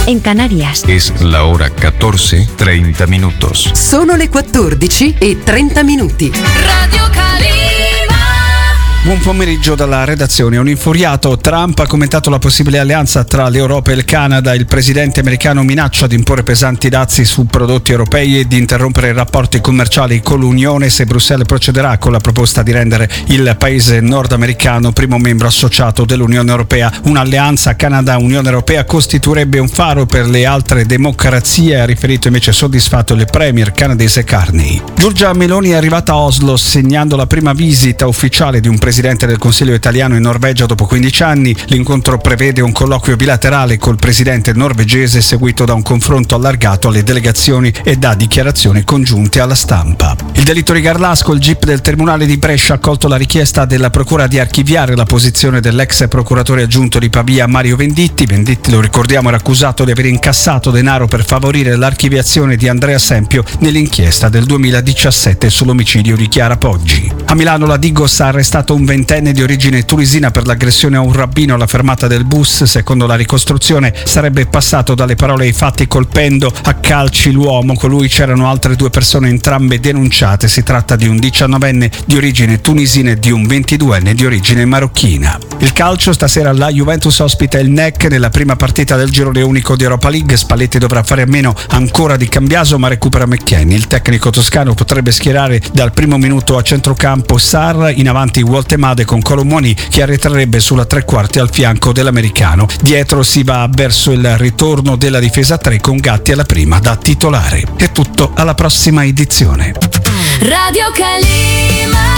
en Canarias. Es la hora 14:30 minutos. Sono le 14:30. Radio Calima. Buon pomeriggio dalla redazione. Un infuriato Trump ha commentato la possibile alleanza tra l'Europa e il Canada. Il presidente americano minaccia di imporre pesanti dazi su prodotti europei e di interrompere i rapporti commerciali con l'Unione se Bruxelles procederà con la proposta di rendere il paese nordamericano primo membro associato dell'Unione Europea. Un'alleanza Canada-Unione Europea costituirebbe un faro per le altre democrazie, ha riferito invece soddisfatto il premier canadese Carney. Giorgia Meloni è arrivata a Oslo segnando la prima visita ufficiale di un presidente del Consiglio italiano in Norvegia dopo 15 anni. L'incontro prevede un colloquio bilaterale col presidente norvegese seguito da un confronto allargato alle delegazioni e da dichiarazioni congiunte alla stampa. Il delitto di Garlasco, il GIP del Tribunale di Brescia ha accolto la richiesta della Procura di archiviare la posizione dell'ex procuratore aggiunto di Pavia Mario Venditti. Venditti, lo ricordiamo, era accusato di aver incassato denaro per favorire l'archiviazione di Andrea Sempio nell'inchiesta del 2017 sull'omicidio di Chiara Poggi. A Milano la Digos ha arrestato un ventenne di origine tunisina per l'aggressione a un rabbino alla fermata del bus. Secondo la ricostruzione sarebbe passato dalle parole ai fatti colpendo a calci l'uomo. Con lui c'erano altre due persone, entrambe denunciate. Si tratta di un 19enne di origine tunisina e di un 22enne di origine marocchina. Il calcio, stasera la Juventus ospita il NEC nella prima partita del girone unico di Europa League. Spalletti dovrà fare a meno ancora di Cambiaso ma recupera McKennie. Il tecnico toscano potrebbe schierare dal primo minuto a centrocampo Sarr, in avanti Walter Made con Colomoni che arretrerebbe sulla tre quarti al fianco dell'americano. Dietro si va verso il ritorno della difesa 3 con Gatti alla prima da titolare. È tutto, alla prossima edizione. Radio Calima.